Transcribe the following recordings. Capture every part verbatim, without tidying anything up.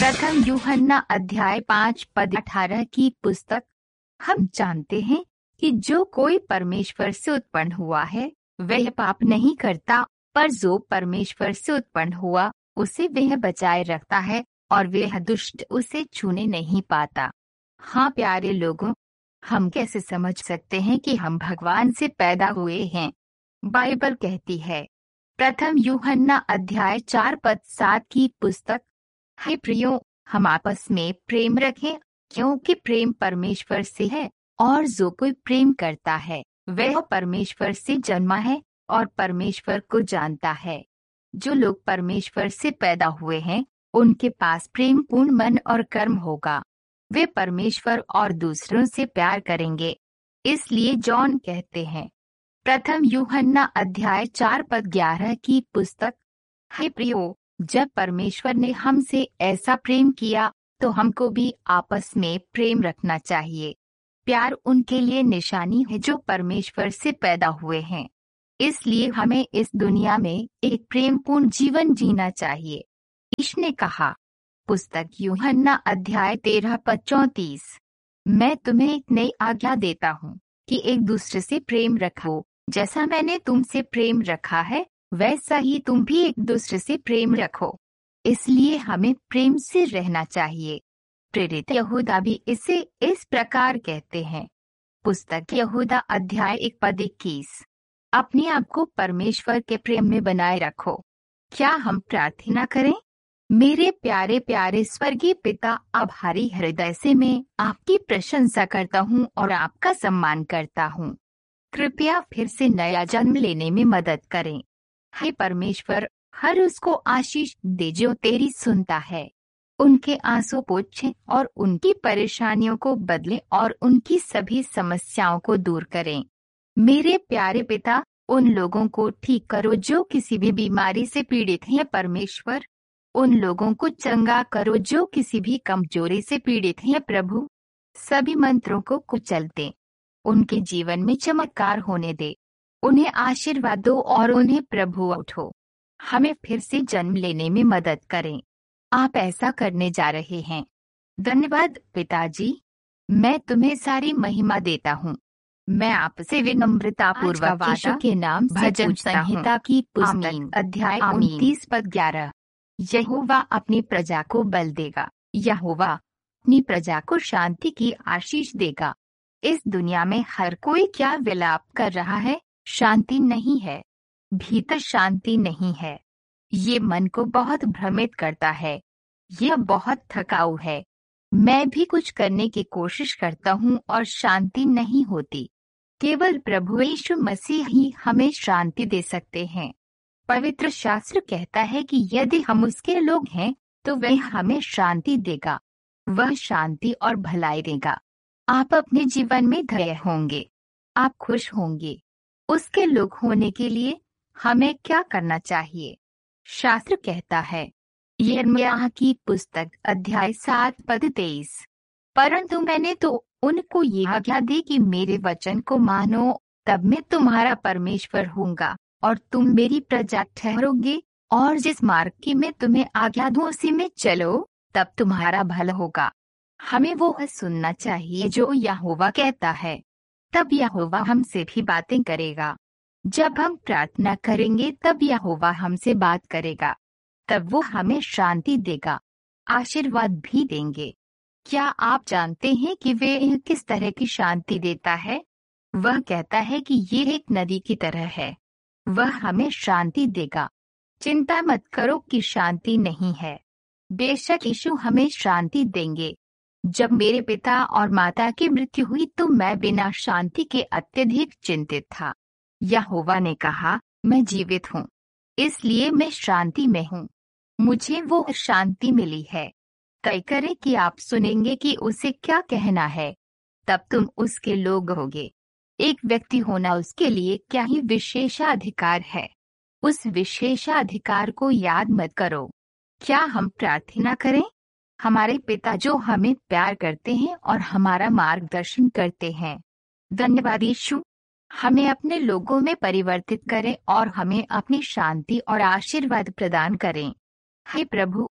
प्रथम यूहन्ना अध्याय पाँच पद अठारह की पुस्तक। हम जानते हैं कि जो कोई परमेश्वर से उत्पन्न हुआ है वह पाप नहीं करता, पर जो परमेश्वर से उत्पन्न हुआ उसे वह बचाए रखता है और वह दुष्ट उसे छूने नहीं पाता। हाँ प्यारे लोगों, हम कैसे समझ सकते हैं कि हम भगवान से पैदा हुए हैं? बाइबल कहती है, प्रथम यूहन्ना अध्याय चार पद सात की पुस्तक। हे प्रियो, हम आपस में प्रेम रखें, क्योंकि प्रेम परमेश्वर से है, और जो कोई प्रेम करता है वह परमेश्वर से जन्मा है और परमेश्वर को जानता है। जो लोग परमेश्वर से पैदा हुए हैं उनके पास प्रेम पूर्ण मन और कर्म होगा। वे परमेश्वर और दूसरों से प्यार करेंगे। इसलिए जॉन कहते हैं, प्रथम यूहन्ना अध्याय चार पद ग्यारह की पुस्तक। हे प्रियो, जब परमेश्वर ने हमसे ऐसा प्रेम किया तो हमको भी आपस में प्रेम रखना चाहिए। प्यार उनके लिए निशानी है जो परमेश्वर से पैदा हुए हैं। इसलिए हमें इस दुनिया में एक प्रेमपूर्ण जीवन जीना चाहिए। यीशु ने कहा, पुस्तक यूहन्ना अध्याय तेरह पद चौंतीस, मैं तुम्हें एक नई आज्ञा देता हूँ कि एक दूसरे से प्रेम रखो। जैसा मैंने तुमसे प्रेम रखा है वैसा ही तुम भी एक दूसरे से प्रेम रखो। इसलिए हमें प्रेम से रहना चाहिए। प्रेरित यहूदा भी इसे इस प्रकार कहते हैं। पुस्तक यहूदा अध्याय एक पद इक्कीस, अपने आप को परमेश्वर के प्रेम में बनाए रखो। क्या हम प्रार्थना करें? मेरे प्यारे प्यारे स्वर्गीय पिता, आभारी हृदय से मैं आपकी प्रशंसा करता हूँ और आपका सम्मान करता हूँ। कृपया फिर से नया जन्म लेने में मदद करें। हे परमेश्वर, हर उसको आशीष दे जो तेरी सुनता है। उनके आंसू पोंछें और उनकी परेशानियों को बदलें और उनकी सभी समस्याओं को दूर करें। मेरे प्यारे पिता, उन लोगों को ठीक करो जो किसी भी बीमारी से पीड़ित हैं। परमेश्वर, उन लोगों को चंगा करो जो किसी भी कमजोरी से पीड़ित हैं। प्रभु, सभी मंत्रों को कुचल दे, उनके जीवन में चमत्कार होने दे। उन्हें आशीर्वाद दो और उन्हें प्रभु उठो। हमें फिर से जन्म लेने में मदद करें। आप ऐसा करने जा रहे हैं। धन्यवाद पिताजी, मैं तुम्हें सारी महिमा देता हूँ। मैं आपसे विनम्रता पूर्वक यीशु के नाम से भजन संहिता की पुस्तक अध्याय उनतीस पद ग्यारह। यहोवा अपनी प्रजा को बल देगा, यहोवा अपनी प्रजा को शांति की आशीष देगा। इस दुनिया में हर कोई क्या विलाप कर रहा है? शांति नहीं है, भीतर शांति नहीं है। ये मन को बहुत भ्रमित करता है, यह बहुत थकाऊ है। मैं भी कुछ करने की कोशिश करता हूँ और शांति नहीं होती। केवल प्रभु यीशु मसीह ही हमें शांति दे सकते हैं। पवित्र शास्त्र कहता है कि यदि हम उसके लोग हैं तो वह हमें शांति देगा। वह शांति और भलाई देगा। आप अपने जीवन में धैर्य होंगे, आप खुश होंगे। उसके लोग होने के लिए हमें क्या करना चाहिए? शास्त्र कहता है, यिर्मयाह की पुस्तक अध्याय सात पद तेईस, परंतु मैंने तो उनको ये आज्ञा दी कि मेरे वचन को मानो, तब मैं तुम्हारा परमेश्वर होऊंगा और तुम मेरी प्रजा ठहरोगे। और जिस मार्ग की मैं तुम्हें आज्ञा दूं उसी में चलो, तब तुम्हारा भला होगा। हमें वो सुनना चाहिए जो यहोवा कहता है, तब यहोवा हमसे भी बातें करेगा। जब हम प्रार्थना करेंगे तब यहोवा हमसे बात करेगा। तब वो हमें शांति देगा, आशीर्वाद भी देंगे। क्या आप जानते हैं कि वे किस तरह की शांति देता है? वह कहता है कि ये एक नदी की तरह है, वह हमें शांति देगा। चिंता मत करो कि शांति नहीं है। बेशक यीशु हमें शांति देंगे। जब मेरे पिता और माता की मृत्यु हुई तो मैं बिना शांति के अत्यधिक चिंतित था। यहोवा ने कहा, मैं जीवित हूँ, इसलिए मैं शांति में हूँ। मुझे वो शांति मिली है। तय करें कि आप सुनेंगे कि उसे क्या कहना है, तब तुम उसके लोग होगे। एक व्यक्ति होना उसके लिए क्या ही विशेषाधिकार है। उस विशेषाधिकार को याद मत करो। क्या हम प्रार्थना करें? हमारे पिता जो हमें प्यार करते हैं और हमारा मार्गदर्शन करते हैं, धन्यवाद यीशु, हमें अपने लोगों में परिवर्तित करें और हमें अपनी शांति और आशीर्वाद प्रदान करें। हे प्रभु,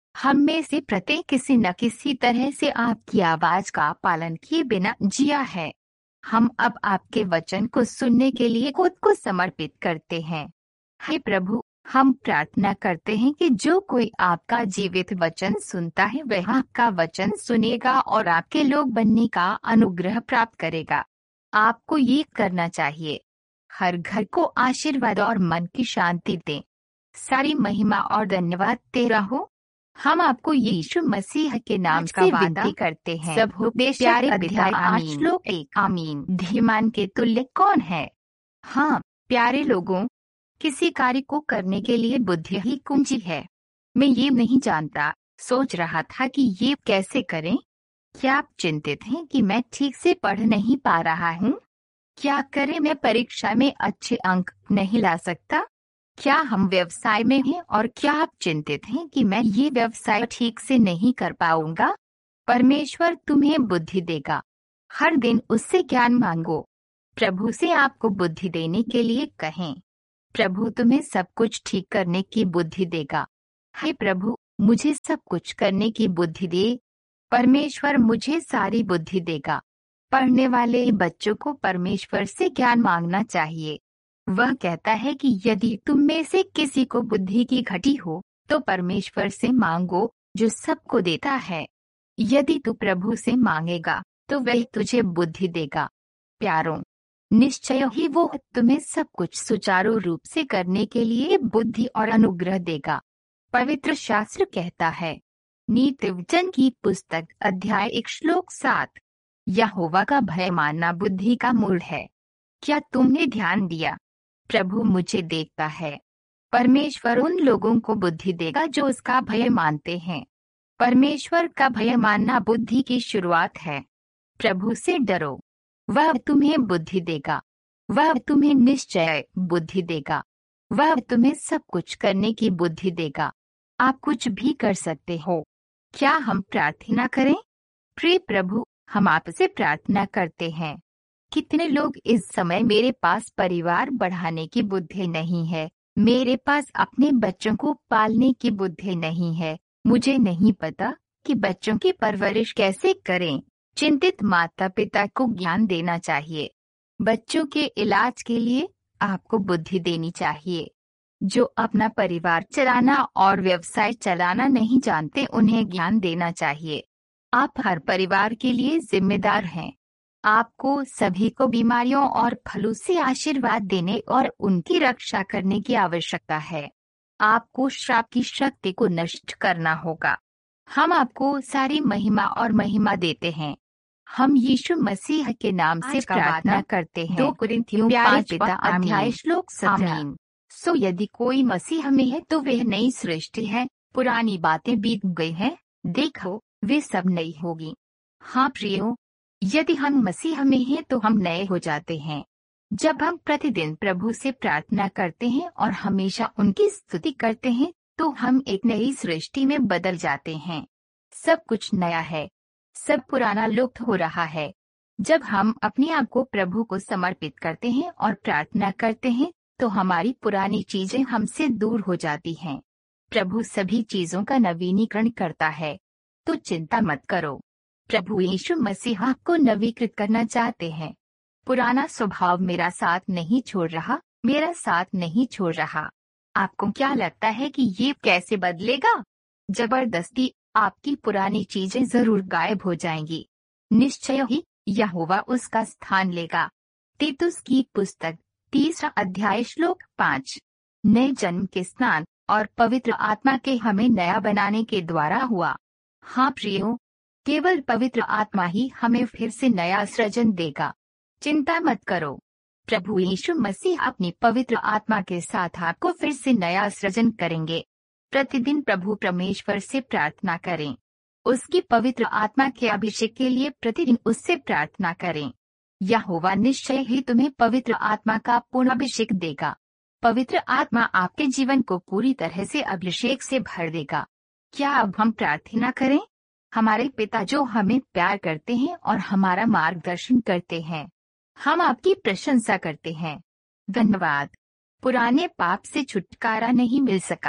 हम में से प्रत्येक किसी न किसी तरह से आपकी आवाज का पालन किए बिना जिया है। हम अब आपके वचन को सुनने के लिए खुद को समर्पित करते हैं। हे प्रभु, हम प्रार्थना करते हैं कि जो कोई आपका जीवित वचन सुनता है वह आपका वचन सुनेगा और आपके लोग बनने का अनुग्रह प्राप्त करेगा। आपको ये करना चाहिए। हर घर को आशीर्वाद और मन की शांति दें। सारी महिमा और धन्यवाद तेरा हो। हम आपको यीशु मसीह के नाम से विनती करते हैं। सब हो प्यारे अध्याय आठ श्लोक एक आमीन। धीमान के तुल्य कौन है? हाँ प्यारे लोगों, किसी कार्य को करने के लिए बुद्धि ही कुंजी है। मैं ये नहीं जानता, सोच रहा था कि ये कैसे करें। क्या आप चिंतित हैं कि मैं ठीक से पढ़ नहीं पा रहा हूँ? क्या करें, मैं परीक्षा में अच्छे अंक नहीं ला सकता? क्या हम व्यवसाय में हैं और क्या आप चिंतित हैं कि मैं ये व्यवसाय ठीक से नहीं कर पाऊंगा? परमेश्वर तुम्हें बुद्धि देगा। हर दिन उससे ज्ञान मांगो। प्रभु से आपको बुद्धि देने के लिए कहें। प्रभु तुम्हें सब कुछ ठीक करने की बुद्धि देगा। हे प्रभु, मुझे सब कुछ करने की बुद्धि दे। परमेश्वर मुझे सारी बुद्धि देगा। पढ़ने वाले बच्चों को परमेश्वर से ज्ञान मांगना चाहिए। वह कहता है कि यदि तुम में से किसी को बुद्धि की घटी हो तो परमेश्वर से मांगो जो सबको देता है। यदि तू प्रभु से मांगेगा तो वह तुझे बुद्धि देगा। प्यारों, निश्चय ही वो तुम्हें सब कुछ सुचारू रूप से करने के लिए बुद्धि और अनुग्रह देगा। पवित्र शास्त्र कहता है, नीति वचन की पुस्तक अध्याय एक श्लोक सात, यहोवा का भय मानना बुद्धि का मूल है। क्या तुमने ध्यान दिया? प्रभु मुझे देखता है। परमेश्वर उन लोगों को बुद्धि देगा जो उसका भय मानते हैं। परमेश्वर का भय मानना बुद्धि की शुरुआत है। प्रभु से डरो, वह तुम्हें बुद्धि देगा। वह तुम्हें निश्चय बुद्धि देगा। वह तुम्हें सब कुछ करने की बुद्धि देगा। आप कुछ भी कर सकते हो। क्या हम प्रार्थना करें? प्रिय प्रभु, हम आपसे प्रार्थना करते हैं। कितने लोग इस समय मेरे पास परिवार बढ़ाने की बुद्धि नहीं है, मेरे पास अपने बच्चों को पालने की बुद्धि नहीं है, मुझे नहीं पता कि बच्चों की परवरिश कैसे करें। चिंतित माता पिता को ज्ञान देना चाहिए। बच्चों के इलाज के लिए आपको बुद्धि देनी चाहिए। जो अपना परिवार चलाना और व्यवसाय चलाना नहीं जानते उन्हें ज्ञान देना चाहिए। आप हर परिवार के लिए जिम्मेदार हैं। आपको सभी को बीमारियों और फलों से आशीर्वाद देने और उनकी रक्षा करने की आवश्यकता है। आपको श्राप की शक्ति को नष्ट करना होगा। हम आपको सारी महिमा और महिमा देते हैं। हम यीशु मसीह के नाम से प्रार्थना करते हैं। दो कुरिन्थियों पाँच पिता अध्याय श्लोक आमीन। सो यदि कोई मसीह में है तो वह नई सृष्टि है, पुरानी बातें बीत गई हैं, देखो वे सब नई होगी। हाँ प्रियो, यदि हम मसीह में हैं तो हम नए हो जाते हैं। जब हम प्रतिदिन प्रभु से प्रार्थना करते हैं और हमेशा उनकी स्तुति करते हैं तो हम एक नई सृष्टि में बदल जाते हैं। सब कुछ नया है, सब पुराना लुप्त हो रहा है। जब हम अपने आप को प्रभु को समर्पित करते हैं और प्रार्थना करते हैं तो हमारी पुरानी चीजें हमसे दूर हो जाती हैं। प्रभु सभी चीजों का नवीनीकरण करता है, तो चिंता मत करो। प्रभु यीशु मसीह आपको नवीकृत करना चाहते हैं। पुराना स्वभाव मेरा साथ नहीं छोड़ रहा, मेरा साथ नहीं छोड़ रहा। आपको क्या लगता है कि ये कैसे बदलेगा? जबरदस्ती आपकी पुरानी चीजें जरूर गायब हो जाएंगी। निश्चय ही यहोवा उसका स्थान लेगा। तीतुस की पुस्तक तीसरा अध्याय श्लोक पाँच, नए जन्म के स्नान और पवित्र आत्मा के हमें नया बनाने के द्वारा हुआ। हाँ प्रियो, केवल पवित्र आत्मा ही हमें फिर से नया सृजन देगा। चिंता मत करो, प्रभु यीशु मसीह अपनी पवित्र आत्मा के साथ आपको फिर से नया सृजन करेंगे। प्रतिदिन प्रभु परमेश्वर से प्रार्थना करें। उसकी पवित्र आत्मा के अभिषेक के लिए प्रतिदिन उससे प्रार्थना करें। यहोवा निश्चय ही तुम्हें पवित्र आत्मा का पूर्ण अभिषेक देगा। पवित्र आत्मा आपके जीवन को पूरी तरह से अभिषेक से भर देगा। क्या अब हम प्रार्थना करें? हमारे पिता जो हमें प्यार करते हैं और हमारा मार्गदर्शन करते हैं, हम आपकी प्रशंसा करते हैं। धन्यवाद। पुराने पाप से छुटकारा नहीं मिल सका,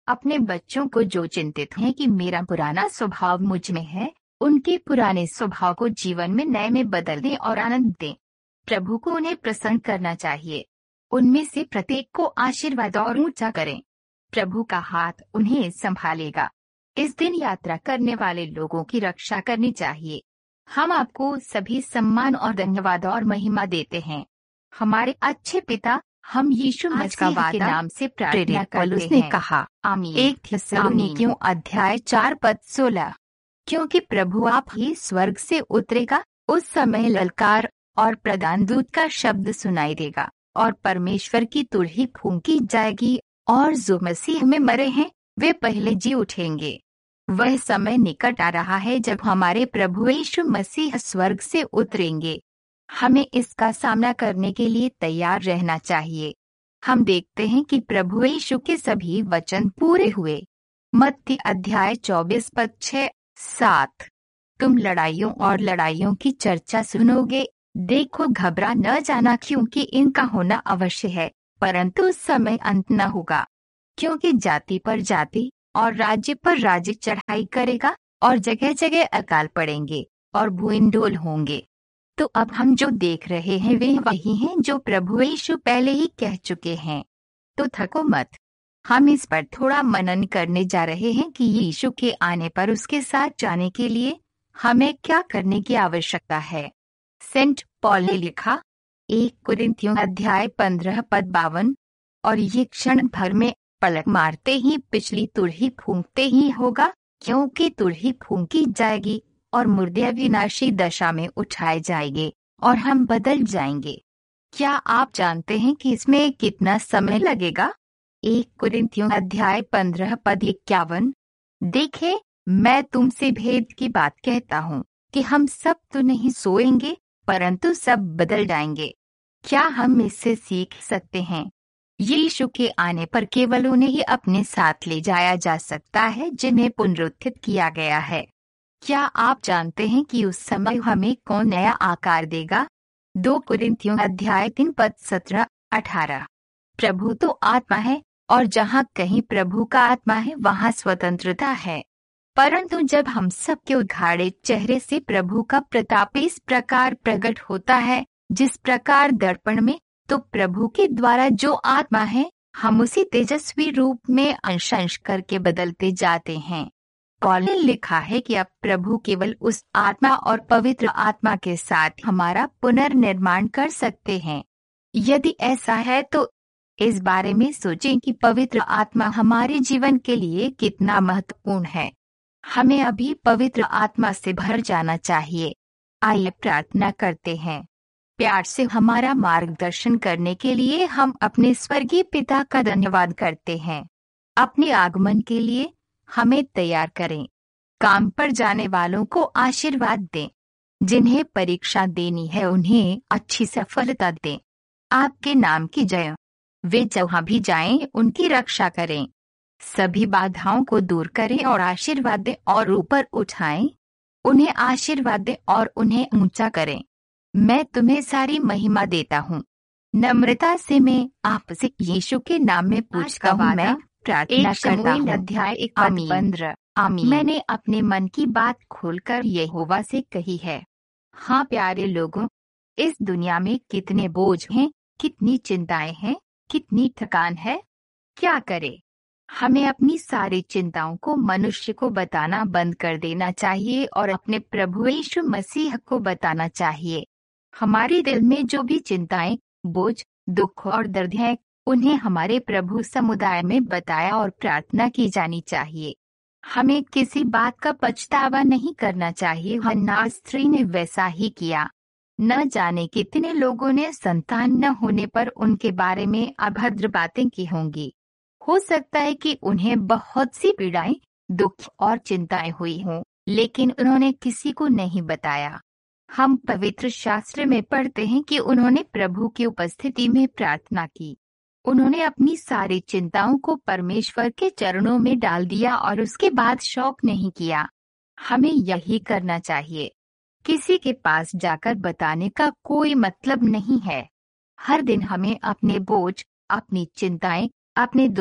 अपने बच्चों को जो चिंतित हैं कि मेरा पुराना स्वभाव मुझ में है, उनके पुराने स्वभाव को जीवन में नए में बदल दें और आनंद दें। प्रभु को उन्हें प्रसन्न करना चाहिए। उनमें से प्रत्येक को आशीर्वाद और ऊंचा करें। प्रभु का हाथ उन्हें संभालेगा। इस दिन यात्रा करने वाले लोगों की रक्षा करनी चाहिए। हम आपको सभी सम्मान और धन्यवाद और महिमा देते हैं। हमारे अच्छे पिता, हम यीशु मसीह के नाम से प्रार्थना करते हैं। कहा आमीन। एक थिस्सलुनीकियों अध्याय चार पद सोलह। क्योंकि प्रभु आप ही स्वर्ग से उतरेगा, उस समय ललकार और प्रधान दूत का शब्द सुनाई देगा और परमेश्वर की तुरही फूंकी जाएगी, और जो मसीह में मरे हैं वे पहले जी उठेंगे। वह समय निकट आ रहा है जब हमारे प्रभु यीशु मसीह स्वर्ग से उतरेंगे। हमें इसका सामना करने के लिए तैयार रहना चाहिए। हम देखते हैं कि प्रभु यीशु के सभी वचन पूरे हुए। मत्ती अध्याय चौबीस पद छः सात। तुम लड़ाइयों और लड़ाइयों की चर्चा सुनोगे, देखो घबरा न जाना, क्योंकि इनका होना अवश्य है, परंतु उस समय अंत न होगा। क्योंकि जाति पर जाति और राज्य पर राज्य चढ़ाई करेगा, और जगह जगह अकाल पड़ेंगे और भूइंडोल होंगे। तो अब हम जो देख रहे हैं वे वही हैं जो प्रभु यीशु पहले ही कह चुके हैं। तो थको मत। हम इस पर थोड़ा मनन करने जा रहे हैं कि यीशु के आने पर उसके साथ जाने के लिए हमें क्या करने की आवश्यकता है। सेंट पॉल ने लिखा, एक कुरिन्थियों अध्याय पंद्रह पद बावन, और ये क्षण भर में पलक मारते ही पिछली तुरही फूंकते ही होगा, क्योंकि तुरही फूंकी जाएगी और मुर्दे विनाशी दशा में उठाए जाएंगे और हम बदल जाएंगे। क्या आप जानते हैं कि इसमें कितना समय लगेगा? एक कुरिन्थियों अध्याय पंद्रह पद इक्यावन। देखे, मैं तुमसे भेद की बात कहता हूँ कि हम सब तो नहीं सोएंगे, परंतु सब बदल जाएंगे। क्या हम इससे सीख सकते हैं? यीशु के आने पर केवल उन्हें ही अपने साथ ले जाया जा सकता है जिन्हें पुनरुत्थित किया गया है। क्या आप जानते हैं कि उस समय हमें कौन नया आकार देगा? दो कुरिन्थियों अध्याय तीन पद सत्रह अठारह। प्रभु तो आत्मा है, और जहाँ कहीं प्रभु का आत्मा है वहाँ स्वतंत्रता है। परंतु जब हम सबके उघाड़े चेहरे से प्रभु का प्रताप इस प्रकार प्रकट होता है जिस प्रकार दर्पण में, तो प्रभु के द्वारा जो आत्मा है हम उसी तेजस्वी रूप में अंश अंश करके बदलते जाते हैं। पॉल ने लिखा है कि अब प्रभु केवल उस आत्मा और पवित्र आत्मा के साथ हमारा पुनर्निर्माण कर सकते हैं। यदि ऐसा है तो इस बारे में सोचें कि पवित्र आत्मा हमारे जीवन के लिए कितना महत्वपूर्ण है। हमें अभी पवित्र आत्मा से भर जाना चाहिए। आइए प्रार्थना करते हैं। प्यार से हमारा मार्गदर्शन करने के लिए हम अपने स्वर्गीय पिता का धन्यवाद करते हैं। अपने आगमन के लिए हमें तैयार करें। काम पर जाने वालों को आशीर्वाद दें। जिन्हें परीक्षा देनी है उन्हें अच्छी सफलता दें। आपके नाम की जय। वे जहाँ भी जाएं उनकी रक्षा करें। सभी बाधाओं को दूर करें और आशीर्वाद दें और ऊपर उठाएं। उन्हें आशीर्वाद दें और उन्हें ऊंचा करें। मैं तुम्हें सारी महिमा देता हूँ। नम्रता से मैं आपसे यीशु के नाम में पूछता हूँ। मैं प्रार्थना करता हूँ। अध्याय एक पद पंद्रह। आमीन। मैंने अपने मन की बात खोलकर यहोवा से कही है। हाँ प्यारे लोगों, इस दुनिया में कितने बोझ हैं, कितनी चिंताएं हैं, कितनी थकान है। क्या करे? हमें अपनी सारी चिंताओं को मनुष्य को बताना बंद कर देना चाहिए और अपने प्रभु यीशु मसीह को बताना चाहिए। हमारे दिल में जो भी चिंताएं, बोझ, दुख और दर्द है, उन्हें हमारे प्रभु समुदाय में बताया और प्रार्थना की जानी चाहिए। हमें किसी बात का पछतावा नहीं करना चाहिए। हन्ना स्त्री ने वैसा ही किया। न जाने कितने लोगों ने संतान न होने पर उनके बारे में अभद्र बातें की होंगी। हो सकता है कि उन्हें बहुत सी पीड़ाएं, दुख और चिंताएं हुई हों, लेकिन उन्होंने किसी को नहीं बताया। हम पवित्र शास्त्र में पढ़ते हैं कि उन्होंने प्रभु की उपस्थिति में प्रार्थना की। उन्होंने अपनी सारी चिंताओं को परमेश्वर के चरणों में डाल दिया और उसके बाद शौक नहीं किया। हमें यही करना चाहिए। किसी के पास जाकर बताने का कोई मतलब नहीं है। हर दिन हमें अपने बोझ, अपनी चिंताएं, अपने दुख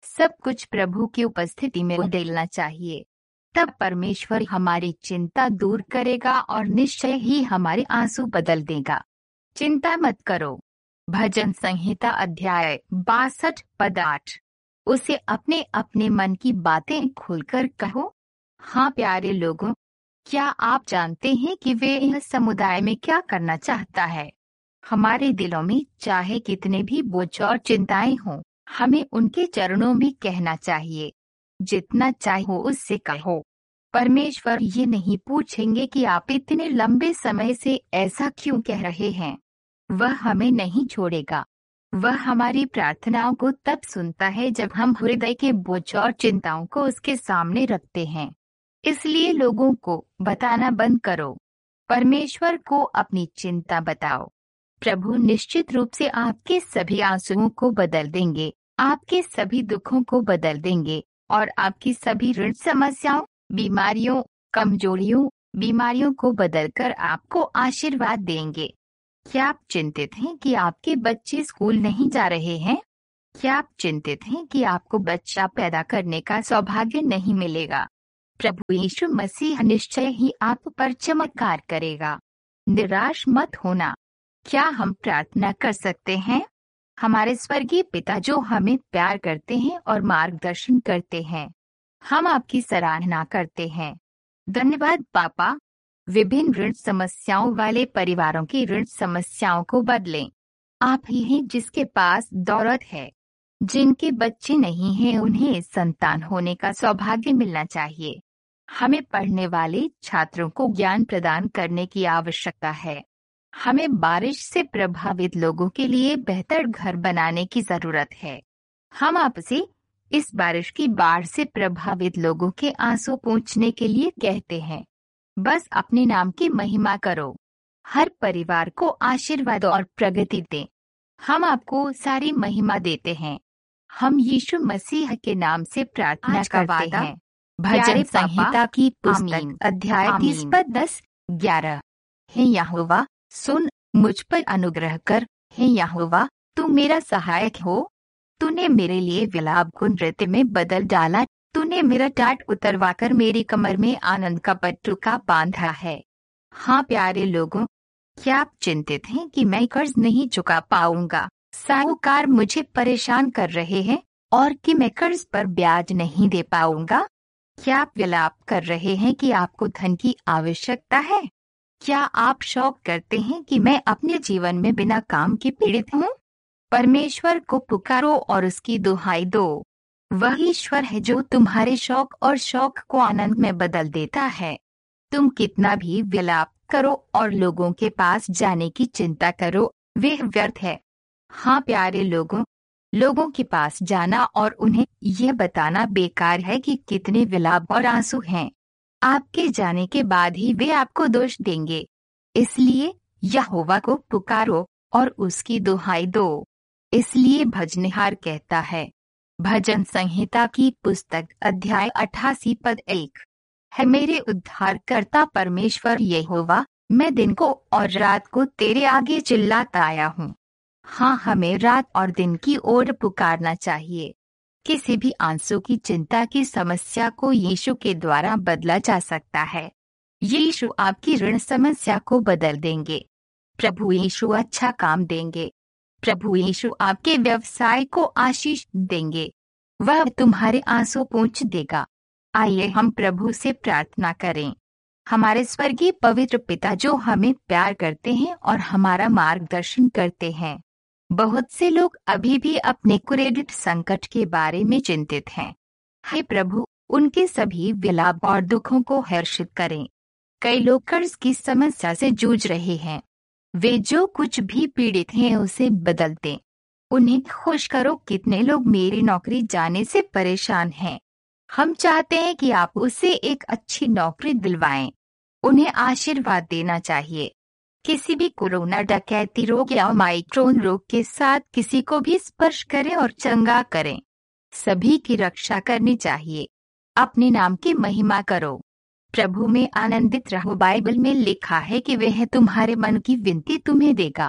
सब कुछ प्रभु की उपस्थिति में उड़ेलना चाहिए। तब परमेश्वर हमारी चिंता दूर करेगा और निश्चय ही हमारे आंसू बदल देगा। चिंता मत करो। भजन संहिता अध्याय बासठ पद आठ। उसे अपने अपने मन की बातें खुलकर कहो। हाँ प्यारे लोगों, क्या आप जानते हैं कि वे यह समुदाय में क्या करना चाहता है? हमारे दिलों में चाहे कितने भी बोझ और चिंताएं हों, हमें उनके चरणों में कहना चाहिए। जितना चाहो उससे कहो। परमेश्वर ये नहीं पूछेंगे कि आप इतने लंबे समय से ऐसा क्यों कह रहे हैं। वह हमें नहीं छोड़ेगा। वह हमारी प्रार्थनाओं को तब सुनता है जब हम हृदय के बोझ और चिंताओं को उसके सामने रखते हैं। इसलिए लोगों को बताना बंद करो। परमेश्वर को अपनी चिंता बताओ। प्रभु निश्चित रूप से आपके सभी आंसुओं को बदल देंगे, आपके सभी दुखों को बदल देंगे और आपकी सभी ऋण समस्याओं, बीमारियों, कमजोरियों, बीमारियों को बदलकर आपको आशीर्वाद देंगे। क्या आप चिंतित हैं कि आपके बच्चे स्कूल नहीं जा रहे हैं? क्या आप चिंतित हैं कि आपको बच्चा पैदा करने का सौभाग्य नहीं मिलेगा? प्रभु यीशु मसीह निश्चय ही आप पर चमत्कार करेगा। निराश मत होना। क्या हम प्रार्थना कर सकते हैं? हमारे स्वर्गीय पिता जो हमें प्यार करते हैं और मार्गदर्शन करते हैं, हम आपकी सराहना करते हैं। धन्यवाद पापा। विभिन्न ऋण समस्याओं वाले परिवारों की ऋण समस्याओं को बदलें। आप ही हैं जिसके पास दौलत है। जिनके बच्चे नहीं हैं उन्हें संतान होने का सौभाग्य मिलना चाहिए। हमें पढ़ने वाले छात्रों को ज्ञान प्रदान करने की आवश्यकता है। हमें बारिश से प्रभावित लोगों के लिए बेहतर घर बनाने की जरूरत है। हम आपसे इस बारिश की बाढ़ से प्रभावित लोगों के आंसू पोंछने के लिए कहते हैं। बस अपने नाम की महिमा करो। हर परिवार को आशीर्वाद और प्रगति दें। हम आपको सारी महिमा देते हैं। हम यीशु मसीह के नाम से प्रार्थना करते हैं। भजन संहिता की पुस्तक अध्याय तीस पद दस ग्यारह। हे यहोवा, सुन, मुझ पर अनुग्रह कर। हे यहोवा, तू मेरा सहायक हो। तूने मेरे लिए विलाप को नृत्य में बदल डाला। तूने मेरा टाट उतरवाकर मेरी कमर में आनंद का पट्टुका बांधा है। हाँ प्यारे लोगों, क्या आप चिंतित हैं कि मैं कर्ज नहीं चुका पाऊंगा? साहूकार मुझे परेशान कर रहे हैं और कि मैं कर्ज पर ब्याज नहीं दे पाऊंगा? क्या आप विलाप कर रहे हैं कि आपको धन की आवश्यकता है? क्या आप शौक करते हैं कि मैं अपने जीवन में बिना काम के पीड़ित हूँ? परमेश्वर को पुकारो और उसकी दुहाई दो। वह ईश्वर है जो तुम्हारे शौक और शौक को आनंद में बदल देता है। तुम कितना भी विलाप करो और लोगों के पास जाने की चिंता करो, वे व्यर्थ है। हाँ प्यारे लोगों, लोगों के पास जाना और उन्हें यह बताना बेकार है कि कितने विलाप और आंसू हैं। आपके जाने के बाद ही वे आपको दोष देंगे। इसलिए यहोवा को पुकारो और उसकी दुहाई दो। इसलिए भजनिहार कहता है, भजन संहिता की पुस्तक अध्याय अट्ठासी पद एक। है मेरे उद्धारकर्ता परमेश्वर यहोवा, मैं दिन को और रात को तेरे आगे चिल्लाता आया हूँ। हाँ, हमें रात और दिन की ओर पुकारना चाहिए। किसी भी आंसू की चिंता की समस्या को यीशु के द्वारा बदला जा सकता है। यीशु आपकी ऋण समस्या को बदल देंगे। प्रभु यीशु अच्छा काम देंगे। प्रभु यीशु आपके व्यवसाय को आशीष देंगे। वह तुम्हारे आंसू पोंछ देगा। आइए हम प्रभु से प्रार्थना करें। हमारे स्वर्गीय पवित्र पिता जो हमें प्यार करते हैं और हमारा मार्गदर्शन करते हैं, बहुत से लोग अभी भी अपने क्रेडिट संकट के बारे में चिंतित हैं। हे प्रभु, उनके सभी विलाप और दुखों को हर्षित करें। कई लोग कर्ज की समस्या से जूझ रहे हैं। वे जो कुछ भी पीड़ित हैं उसे बदल दें। उन्हें खुश करो। कितने लोग मेरी नौकरी जाने से परेशान हैं। हम चाहते हैं कि आप उसे एक अच्छी नौकरी दिलवाएं। उन्हें आशीर्वाद देना चाहिए। किसी भी कोरोना, डकैती रोग या माइक्रोन रोग के साथ किसी को भी स्पर्श करें और चंगा करें। सभी की रक्षा करनी चाहिए। अपने नाम की महिमा करो। प्रभु में आनंदित रहो। बाइबल में लिखा है कि वह तुम्हारे मन की विनती तुम्हें देगा।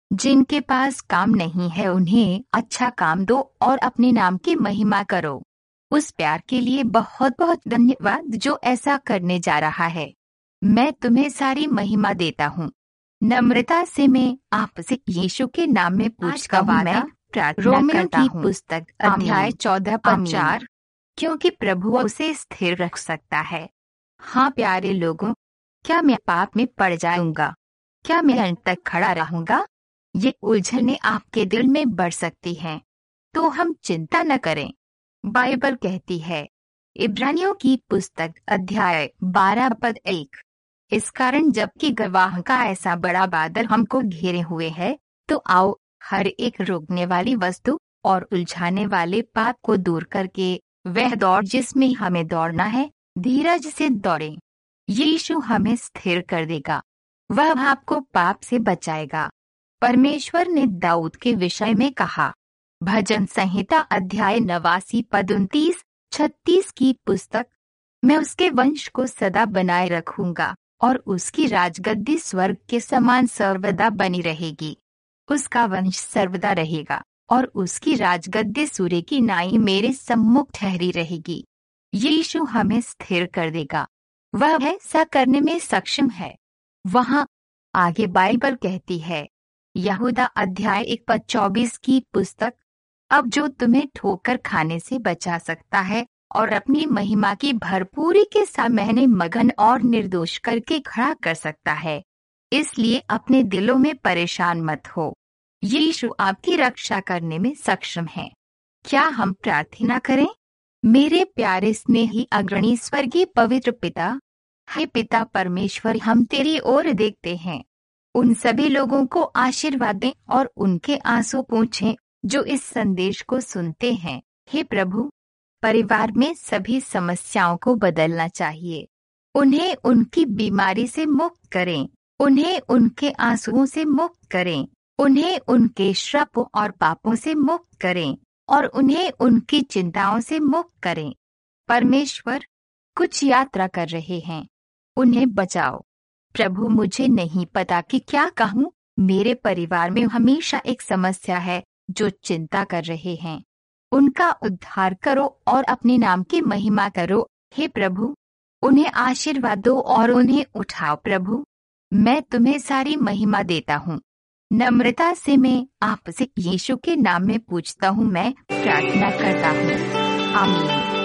जिनके पास काम नहीं है उन्हें अच्छा काम दो और अपने नाम की महिमा करो। उस प्यार के लिए बहुत बहुत धन्यवाद जो ऐसा करने जा रहा है। मैं तुम्हें सारी महिमा देता हूँ। नम्रता से मैं आपसे यीशु के नाम में पूछता हूँ, मैं प्रार्थना रोमियो करता की हूँ। पुस्तक आमीन। अध्याय चौदह पद आमीन। चार। क्योंकि प्रभु उसे स्थिर रख सकता है। हाँ प्यारे लोगों, क्या मैं पाप में पड़ जाऊंगा? क्या मैं अंत तक खड़ा रहूंगा? ये उलझने आपके दिल में बढ़ सकती हैं, तो हम चिंता न करें। बाइबल कहती है, इब्रानियों की पुस्तक अध्याय बारह पद एक, इस कारण जबकि गवाह का ऐसा बड़ा बादल हमको घेरे हुए है, तो आओ हर एक रोकने वाली वस्तु और उलझाने वाले पाप को दूर करके वह दौड़ जिसमें हमें दौड़ना है, धीरज से दौड़ें। यीशु हमें स्थिर कर देगा, वह आपको पाप से बचाएगा। परमेश्वर ने दाऊद के विषय में कहा, भजन संहिता अध्याय नवासी पद उनतीस छत्तीस की पुस्तक, मैं उसके वंश को सदा बनाए रखूंगा और उसकी राजगद्दी स्वर्ग के समान सर्वदा बनी रहेगी। उसका वंश सर्वदा रहेगा और उसकी राजगद्दी सूर्य की नाई मेरे सम्मुख ठहरी रहेगी। यीशु हमें स्थिर कर देगा, वह ऐसा करने में सक्षम है। वहाँ आगे बाइबल कहती है, यहूदा अध्याय एक पद चौबीस की पुस्तक, अब जो तुम्हें ठोकर खाने से बचा सकता है और अपनी महिमा की भरपूरी के सामने मगन और निर्दोष करके खड़ा कर सकता है, इसलिए अपने दिलों में परेशान मत हो। यीशु आपकी रक्षा करने में सक्षम है। क्या हम प्रार्थना करें? मेरे प्यारे स्नेही अग्रणी स्वर्गीय पवित्र पिता, हे पिता परमेश्वर, हम तेरी ओर देखते हैं। उन सभी लोगों को आशीर्वाद दें और उनके आंसू पोंछें जो इस संदेश को सुनते हैं। हे प्रभु, परिवार में सभी समस्याओं को बदलना चाहिए। उन्हें उनकी बीमारी से मुक्त करें, उन्हें उनके आंसुओं से मुक्त करें, उन्हें उनके श्रापों और पापों से मुक्त करें और उन्हें उनकी चिंताओं से मुक्त करें। परमेश्वर, कुछ यात्रा कर रहे हैं, उन्हें बचाओ। प्रभु, मुझे नहीं पता कि क्या कहूँ। मेरे परिवार में हमेशा एक समस्या है जो चिंता कर रहे हैं, उनका उद्धार करो और अपने नाम की महिमा करो। हे प्रभु, उन्हें आशीर्वाद दो और उन्हें उठाओ। प्रभु, मैं तुम्हें सारी महिमा देता हूँ। नम्रता से मैं आपसे यीशु के नाम में पूछता हूँ, मैं प्रार्थना करता हूँ। आमीन।